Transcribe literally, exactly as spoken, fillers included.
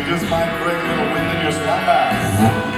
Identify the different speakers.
Speaker 1: just might bring a little wind in your slumber.